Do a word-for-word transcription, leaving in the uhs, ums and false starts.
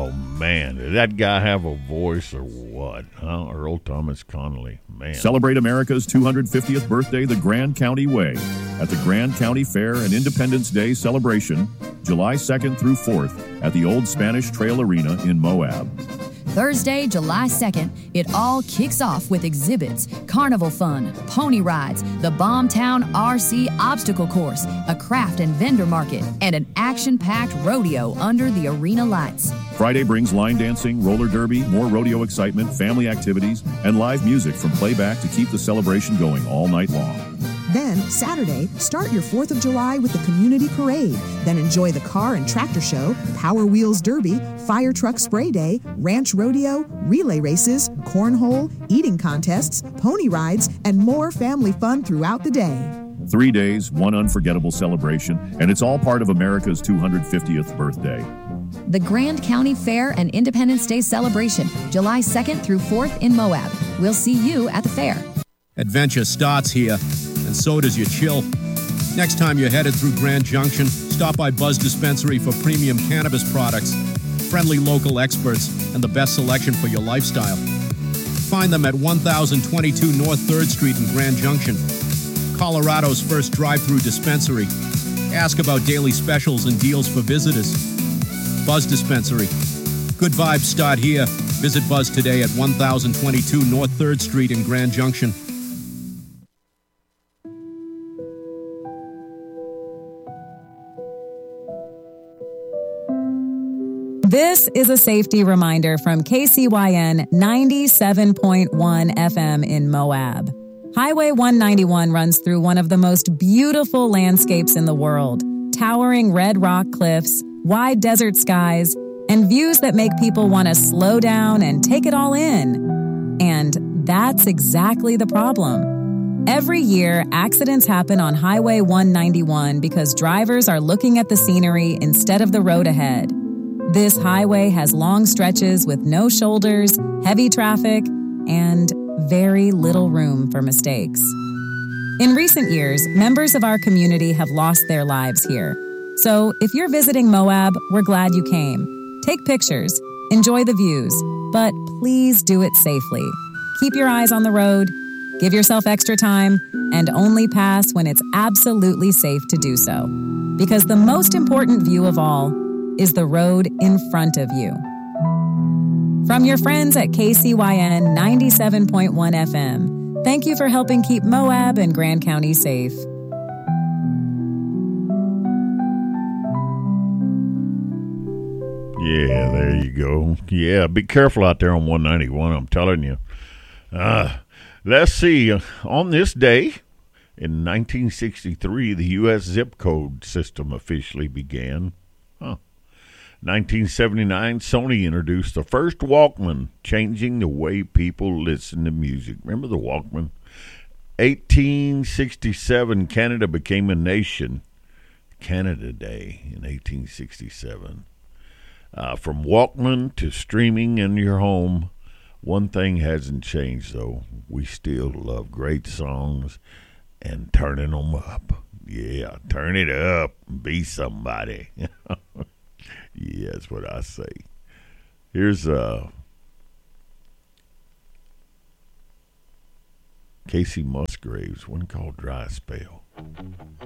Oh, man, did that guy have a voice or what? Huh? Earl Thomas Connolly, man. Celebrate America's two hundred fiftieth birthday the Grand County way at the Grand County Fair and Independence Day celebration, July second through fourth at the Old Spanish Trail Arena in Moab. Thursday, July second, it all kicks off with exhibits, carnival fun, pony rides, the Bombtown R C obstacle course, a craft and vendor market, and an action-packed rodeo under the arena lights. Friday brings line dancing, roller derby, more rodeo excitement, family activities, and live music from playback to keep the celebration going all night long. Then, Saturday, start your fourth of July with the Community Parade. Then enjoy the Car and Tractor Show, Power Wheels Derby, Fire Truck Spray Day, Ranch Rodeo, relay races, cornhole, eating contests, pony rides, and more family fun throughout the day. Three days, one unforgettable celebration, and it's all part of America's two hundred fiftieth birthday. The Grand County Fair and Independence Day celebration, July second through fourth in Moab. We'll see you at the fair. Adventure starts here, and so does your chill. Next time you're headed through Grand Junction, stop by Buzz Dispensary for premium cannabis products, friendly local experts, and the best selection for your lifestyle. Find them at one thousand twenty-two North third Street in Grand Junction, Colorado's first drive-through dispensary. Ask about daily specials and deals for visitors. Buzz Dispensary. Good vibes start here. Visit Buzz today at one thousand twenty-two North third Street in Grand Junction. This is a safety reminder from K C Y N ninety-seven point one F M in Moab. Highway one ninety-one runs through one of the most beautiful landscapes in the world, towering red rock cliffs, wide desert skies, and views that make people want to slow down and take it all in. And that's exactly the problem. Every year, accidents happen on Highway one ninety-one because drivers are looking at the scenery instead of the road ahead. This highway has long stretches with no shoulders, heavy traffic, and very little room for mistakes. In recent years, members of our community have lost their lives here. So if you're visiting Moab, we're glad you came. Take pictures, enjoy the views, but please do it safely. Keep your eyes on the road, give yourself extra time, and only pass when it's absolutely safe to do so. Because the most important view of all is the road in front of you. From your friends at K C Y N ninety-seven point one F M, thank you for helping keep Moab and Grand County safe. Yeah, there you go. Yeah, be careful out there on one ninety-one, I'm telling you. Uh, let's see. On this day, in nineteen sixty-three, the U S zip code system officially began. Huh. nineteen seventy-nine, Sony introduced the first Walkman, changing the way people listen to music. Remember the Walkman? eighteen sixty-seven, Canada became a nation. Canada Day in eighteen sixty-seven. Uh, from Walkman to streaming in your home, one thing hasn't changed, though. We still love great songs and turning them up. Yeah, turn it up and be somebody. Yeah, that's what I say. Here's uh, Casey Musgraves, one called Dry Spell.